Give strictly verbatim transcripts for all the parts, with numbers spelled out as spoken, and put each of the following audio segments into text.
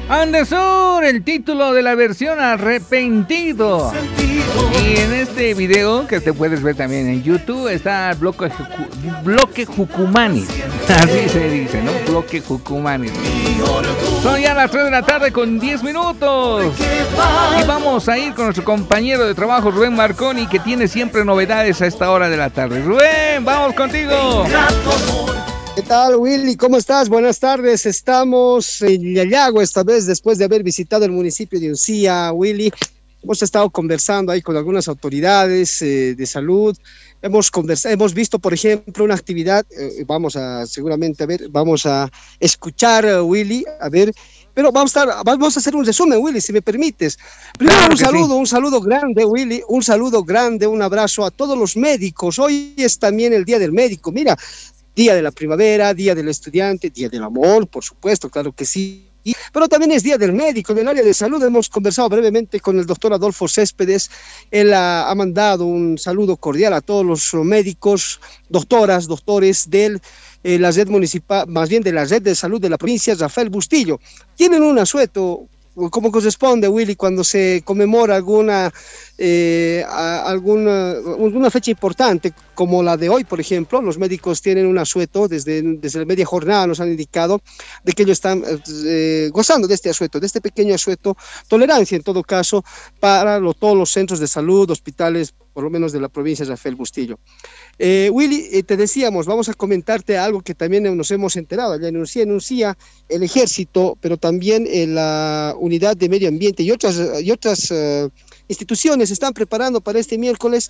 Andesur, el título de la versión Arrepentido. Y en este video, que te puedes ver también en YouTube, está Bloque, Bloque Jucumanis. Así se dice, ¿no? Bloque Jucumanis. Son ya las tres de la tarde con diez minutos. Y vamos a ir con nuestro compañero de trabajo, Rubén Marconi, que tiene siempre novedades a esta hora de la tarde. Rubén, vamos contigo. ¿Qué tal, Willy? ¿Cómo estás? Buenas tardes. Estamos en Yayago esta vez, después de haber visitado el municipio de Uncía, Willy. Hemos estado conversando ahí con algunas autoridades eh, de salud. Hemos conversado, hemos visto, por ejemplo, una actividad, eh, vamos a seguramente a ver, vamos a escuchar, uh, Willy, a ver, pero vamos a, estar, vamos a hacer un resumen, Willy, si me permites. Primero, claro un saludo, sí. un saludo grande, Willy, un saludo grande, un abrazo a todos los médicos. Hoy es también el Día del Médico. Mira, Día de la Primavera, Día del Estudiante, Día del Amor, por supuesto, claro que sí. Pero también es Día del Médico. En el área de salud hemos conversado brevemente con el doctor Adolfo Céspedes. Él ha, ha mandado un saludo cordial a todos los médicos, doctoras, doctores de eh, la red municipal, más bien de la red de salud de la provincia, Rafael Bustillo. Tienen un asueto, como corresponde, Willy, cuando se conmemora alguna, eh, alguna una fecha importante, como la de hoy, por ejemplo. Los médicos tienen un asueto, desde, desde la media jornada nos han indicado de que ellos están eh, gozando de este asueto, de este pequeño asueto, tolerancia en todo caso, para lo, todos los centros de salud, hospitales, por lo menos de la provincia de Rafael Bustillo. Eh, Willy, eh, te decíamos, vamos a comentarte algo que también nos hemos enterado. Allá en Uncía, en Uncía, el Ejército, pero también en la Unidad de Medio Ambiente y otras, y otras uh, instituciones están preparando para este miércoles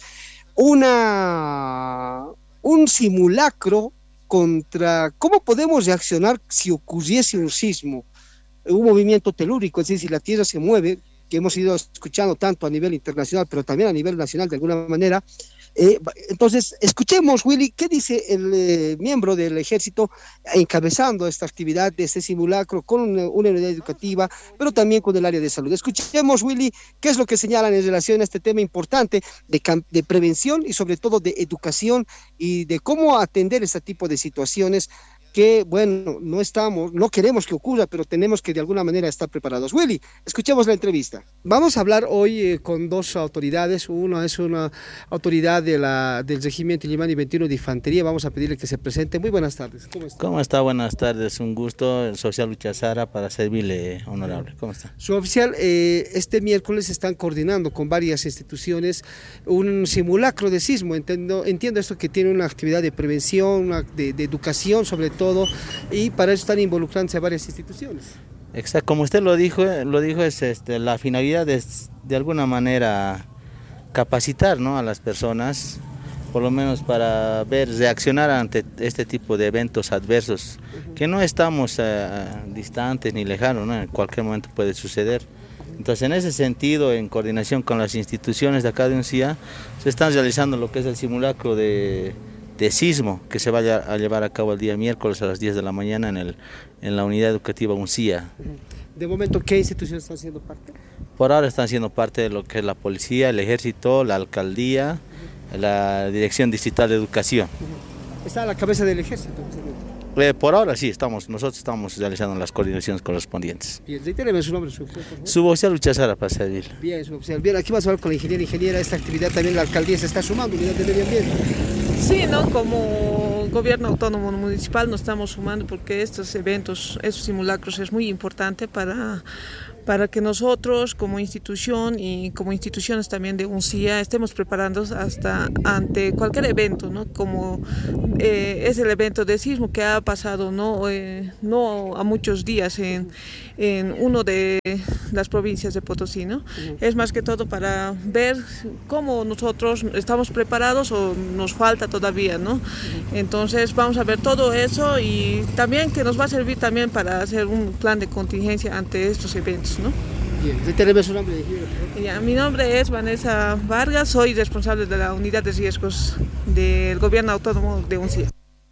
una, un simulacro contra cómo podemos reaccionar si ocurriese un sismo, un movimiento telúrico, es decir, si la Tierra se mueve, que hemos ido escuchando tanto a nivel internacional, pero también a nivel nacional de alguna manera. Eh, entonces, escuchemos, Willy, qué dice el eh, miembro del Ejército encabezando esta actividad de este simulacro con una, una unidad educativa, pero también con el área de salud. Escuchemos, Willy, qué es lo que señalan en relación a este tema importante de, de prevención y sobre todo de educación y de cómo atender este tipo de situaciones que, bueno, no estamos, no queremos que ocurra, pero tenemos que de alguna manera estar preparados. Willy, escuchemos la entrevista. Vamos a hablar hoy eh, con dos autoridades. Una es una autoridad de la, del Regimiento Illimani veintiuno de Infantería. Vamos a pedirle que se presente. Muy buenas tardes. ¿Cómo está? ¿Cómo está? Buenas tardes. Un gusto. Soy Lucha Sara para servirle, honorable. ¿Cómo está? Su oficial, eh, este miércoles están coordinando con varias instituciones un simulacro de sismo. Entiendo, entiendo esto que tiene una actividad de prevención, una, de, de educación sobre todo. Todo, y para eso están involucrándose a varias instituciones. Exacto, como usted lo dijo, lo dijo es este, la finalidad es de alguna manera capacitar, ¿no?, a las personas, por lo menos para ver, reaccionar ante este tipo de eventos adversos, uh-huh. que no estamos uh, distantes ni lejanos, ¿no? En cualquier momento puede suceder. Entonces, en ese sentido, en coordinación con las instituciones de acá de Uncía, se están realizando lo que es el simulacro de de sismo que se vaya a llevar a cabo el día miércoles a las diez de la mañana en, el, en la unidad educativa Uncía. De momento, ¿qué instituciones están siendo parte? Por ahora están siendo parte de lo que es la policía, el ejército, la alcaldía, uh-huh. la Dirección Distrital de Educación. Uh-huh. ¿Está a la cabeza del ejército? Eh, por ahora sí, estamos, nosotros estamos realizando las coordinaciones correspondientes. Bien, reitéreme su nombre, su oficial, por favor. Suboficial Lucha Sara para servir. Bien, suboficial. Bien, aquí vamos a hablar con la ingeniera. Ingeniera, esta actividad también la alcaldía se está sumando, unidad de medio ambiente. Sí, ¿no? Como gobierno autónomo municipal nos estamos sumando porque estos eventos, estos simulacros es muy importante para, para que nosotros como institución y como instituciones también de Uncía estemos preparando hasta ante cualquier evento, ¿no? Como eh, es el evento de sismo que ha pasado no, eh, no a muchos días en, en uno de las provincias de Potosí, ¿no? Uh-huh. Es más que todo para ver cómo nosotros estamos preparados o nos falta todavía, ¿no? Uh-huh. Entonces vamos a ver todo eso y también que nos va a servir también para hacer un plan de contingencia ante estos eventos, ¿no? Bien, reitéreme su nombre. Ya, mi nombre es Vanessa Vargas, soy responsable de la unidad de riesgos del gobierno autónomo de Uncía.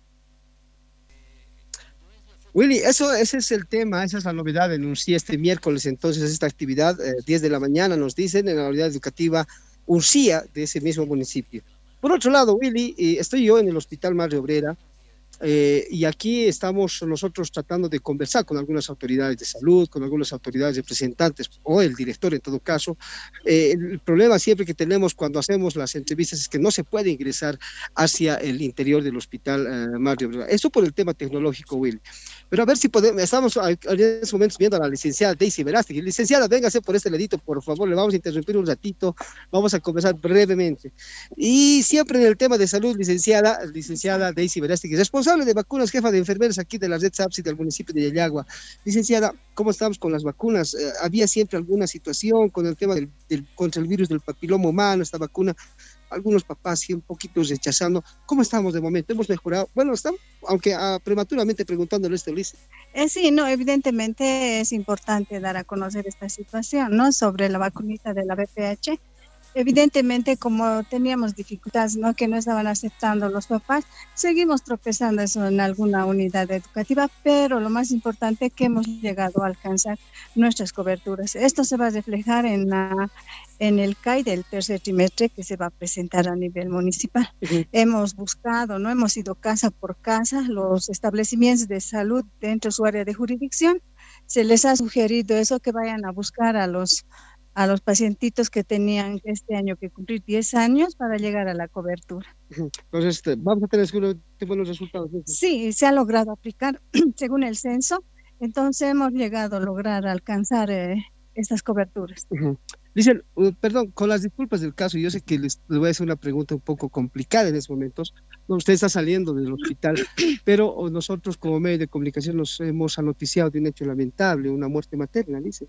Willy, eso, ese es el tema, esa es la novedad en Uncía este miércoles, entonces esta actividad, eh, diez de la mañana nos dicen, en la unidad educativa Uncía de ese mismo municipio. Por otro lado, Willy, eh, estoy yo en el Hospital Madre Obrera, Eh, y aquí estamos nosotros tratando de conversar con algunas autoridades de salud, con algunas autoridades representantes o el director en todo caso. Eh, el problema siempre que tenemos cuando hacemos las entrevistas es que no se puede ingresar hacia el interior del hospital eh, Mario Obregón. Eso por el tema tecnológico, Will. Pero a ver si podemos, estamos en estos momentos viendo a la licenciada Daisy Verástegui. Licenciada, véngase por este ladito, por favor, le vamos a interrumpir un ratito, vamos a conversar brevemente. Y siempre en el tema de salud, licenciada, licenciada Daisy Verástegui, responsable de vacunas, jefa de enfermeras aquí de la red SAPSI del municipio de Yayagua. Licenciada, ¿cómo estamos con las vacunas? Eh, ¿Había siempre alguna situación con el tema del, del, contra el virus del papiloma humano, esta vacuna? Algunos papás sí un poquito rechazando. ¿Cómo estamos de momento? ¿Hemos mejorado? Bueno, estamos, aunque uh, prematuramente preguntándole esto, Liz. Eh, sí, no, evidentemente es importante dar a conocer esta situación, ¿no? Sobre la vacunita de la V P H. Evidentemente, como teníamos dificultades, ¿no? Que no estaban aceptando los papás, seguimos tropezando eso en alguna unidad educativa, pero lo más importante es que hemos llegado a alcanzar nuestras coberturas. Esto se va a reflejar en, la, en el C A I del tercer trimestre que se va a presentar a nivel municipal. Uh-huh. Hemos buscado, no hemos ido casa por casa, los establecimientos de salud dentro de su área de jurisdicción. Se les ha sugerido eso, que vayan a buscar a los a los pacientitos que tenían este año que cumplir diez años para llegar a la cobertura. Entonces, vamos a tener seguro buenos resultados. Sí, se ha logrado aplicar según el censo, entonces hemos llegado a lograr alcanzar eh, estas coberturas. Uh-huh. Dicen, uh, perdón, con las disculpas del caso, yo sé que les, les voy a hacer una pregunta un poco complicada en estos momentos. No, usted está saliendo del hospital, pero nosotros como medio de comunicación nos hemos anoticiado de un hecho lamentable, una muerte materna, dice.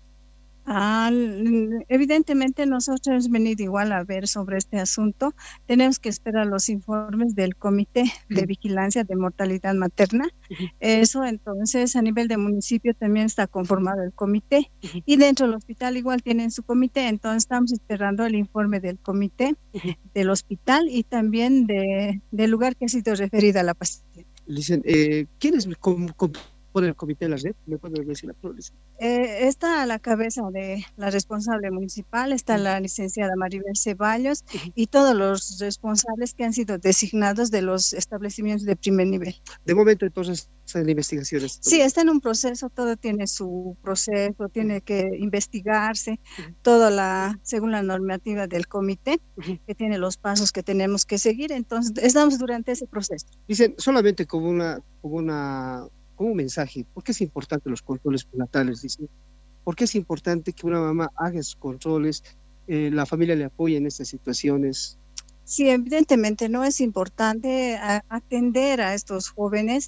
Ah, evidentemente nosotros hemos venido igual a ver sobre este asunto. Tenemos que esperar los informes del Comité de Vigilancia de Mortalidad Materna. Eso, entonces, a nivel de municipio también está conformado el comité, y dentro del hospital igual tienen su comité. Entonces estamos esperando el informe del comité del hospital y también de, del lugar que ha sido referida a la paciente. Dicen, eh, ¿quién es com, com, por el comité de la red? ¿Me pueden decir la progresión? Eh, está a la cabeza de la responsable municipal, está la licenciada Maribel Ceballos uh-huh. y todos los responsables que han sido designados de los establecimientos de primer nivel. De momento, entonces, están investigaciones. Sí, está en un proceso, todo tiene su proceso, tiene que investigarse, uh-huh. todo la, según la normativa del comité, uh-huh. que tiene los pasos que tenemos que seguir. Entonces, estamos durante ese proceso. Dicen, solamente como una, como una como un mensaje, ¿por qué es importante los controles prenatales? Dicen, ¿por qué es importante que una mamá haga esos controles, eh, la familia le apoye en estas situaciones? Sí, evidentemente no es importante a, atender a estos jóvenes,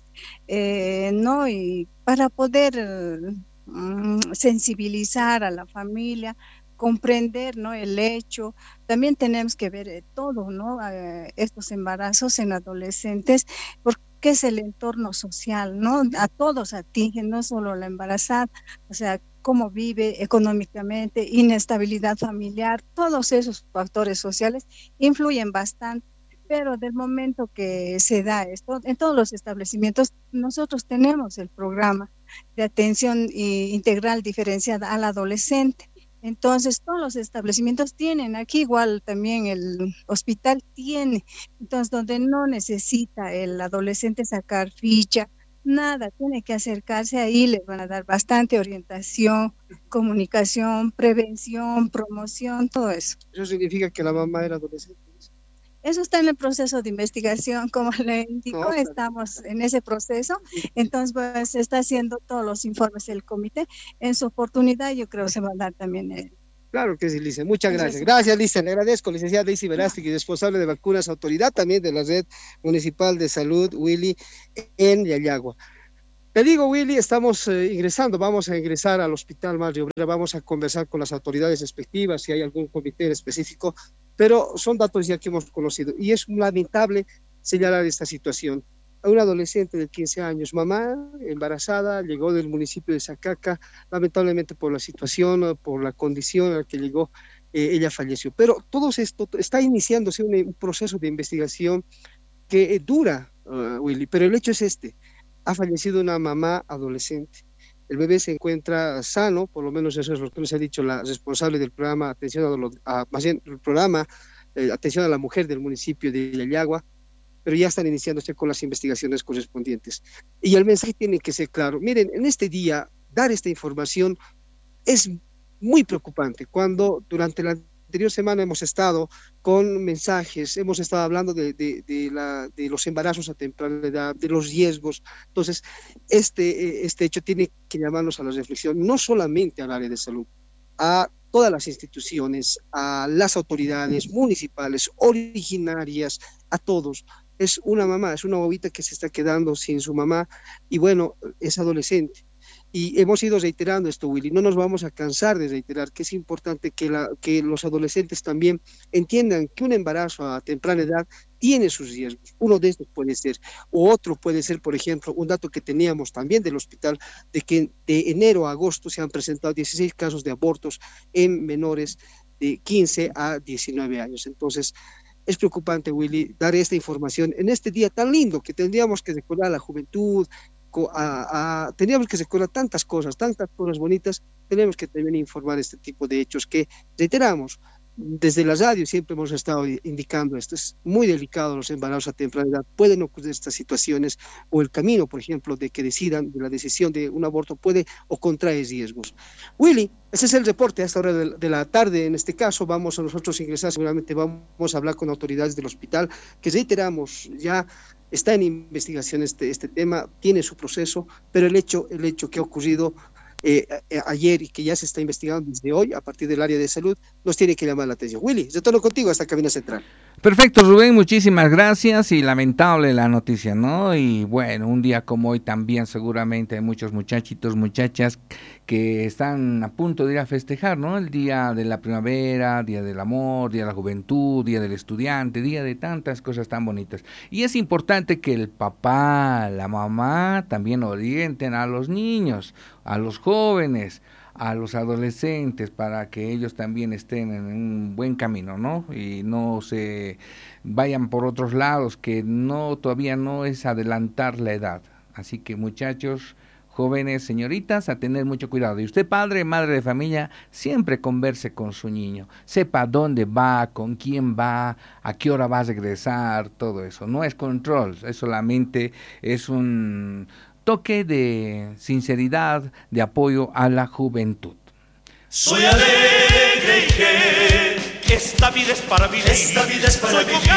eh, no, y para poder um, sensibilizar a la familia, comprender, ¿no?, el hecho. También tenemos que ver eh, todo, ¿no?, eh, estos embarazos en adolescentes, porque que es el entorno social, ¿no? A todos atingen, no solo la embarazada, o sea, cómo vive económicamente, inestabilidad familiar, todos esos factores sociales influyen bastante, pero del momento que se da esto, en todos los establecimientos, nosotros tenemos el programa de atención integral diferenciada al adolescente. Entonces, todos los establecimientos tienen, aquí igual también el hospital tiene, entonces donde no necesita el adolescente sacar ficha, nada, tiene que acercarse ahí, les van a dar bastante orientación, comunicación, prevención, promoción, todo eso. ¿Eso significa que la mamá era adolescente? Eso está en el proceso de investigación, como le indicó, no, estamos en ese proceso, entonces pues se está haciendo todos los informes del comité, en su oportunidad yo creo que se va a dar también el... Claro que sí, Lice, muchas gracias. Gracias, Lice, le agradezco, licenciada Daisy Verástegui, responsable de vacunas, autoridad también de la Red Municipal de Salud, Willy, en Yayagua. Te digo, Willy, estamos eh, ingresando, vamos a ingresar al Hospital Mario Obregón, vamos a conversar con las autoridades respectivas, si hay algún comité en específico, pero son datos ya que hemos conocido, y es lamentable señalar esta situación. A un adolescente de quince años, mamá embarazada, llegó del municipio de Sacaca, lamentablemente por la situación, por la condición a la que llegó, eh, ella falleció. Pero todo esto está iniciándose un, un proceso de investigación que eh, dura, uh, Willy, pero el hecho es este, ha fallecido una mamá adolescente. El bebé se encuentra sano, por lo menos eso es lo que nos ha dicho la responsable del programa Atención a, lo, a más bien, el programa eh, Atención a la Mujer del municipio de Yayagua, pero ya están iniciándose con las investigaciones correspondientes. Y el mensaje tiene que ser claro. Miren, en este día, dar esta información es muy preocupante, cuando durante la anterior semana hemos estado con mensajes, hemos estado hablando de, de, de, la, de los embarazos a temprana edad, de los riesgos. Entonces, este, este hecho tiene que llamarnos a la reflexión, no solamente al área de salud, a todas las instituciones, a las autoridades municipales, originarias, a todos. Es una mamá, es una bobita que se está quedando sin su mamá y bueno, es adolescente. Y hemos ido reiterando esto, Willy, no nos vamos a cansar de reiterar que es importante que, la, que los adolescentes también entiendan que un embarazo a temprana edad tiene sus riesgos. Uno de estos puede ser, o otro puede ser, por ejemplo, un dato que teníamos también del hospital, de que de enero a agosto se han presentado dieciséis casos de abortos en menores de quince a diecinueve años. Entonces, es preocupante, Willy, dar esta información en este día tan lindo que tendríamos que recordar a la juventud. A, a, teníamos que recordar tantas cosas, tantas cosas bonitas, tenemos que también informar este tipo de hechos que, reiteramos, desde la radio siempre hemos estado indicando esto, es muy delicado los embarazos a temprana edad, pueden ocurrir estas situaciones, o el camino, por ejemplo, de que decidan de la decisión de un aborto puede o contrae riesgos. Willy, ese es el reporte a esta hora de, de la tarde, en este caso vamos a nosotros ingresar, seguramente vamos a hablar con autoridades del hospital, que reiteramos, ya está en investigación este, este tema, tiene su proceso, pero el hecho, el hecho que ha ocurrido eh, ayer y que ya se está investigando desde hoy a partir del área de salud, nos tiene que llamar la atención. Willy, retorno contigo hasta Cabina Central. Perfecto, Rubén, muchísimas gracias y lamentable la noticia, ¿no? Y bueno, un día como hoy también seguramente hay muchos muchachitos, muchachas que están a punto de ir a festejar, ¿no? El día de la primavera, día del amor, día de la juventud, día del estudiante, día de tantas cosas tan bonitas. Y es importante que el papá, la mamá también orienten a los niños, a los jóvenes, a los adolescentes, para que ellos también estén en un buen camino, ¿no? Y no se vayan por otros lados, que no todavía no es adelantar la edad. Así que muchachos, jóvenes, señoritas, a tener mucho cuidado. Y usted, padre, madre de familia, siempre converse con su niño. Sepa dónde va, con quién va, a qué hora va a regresar, todo eso. No es control, es solamente es un toque de sinceridad, de apoyo a la juventud. Soy alegre y que esta vida es para vivir. Esta vida es para Soy vivir.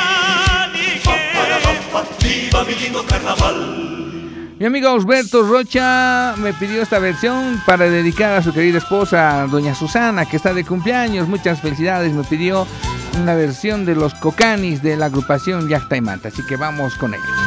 Pa, para, pa, pa, viva mi lindo carnaval. Mi amigo Osberto Rocha me pidió esta versión para dedicar a su querida esposa, doña Susana, que está de cumpleaños. Muchas felicidades. Me pidió una versión de los Cocanis de la agrupación Yacta y Manta. Así que vamos con ellos.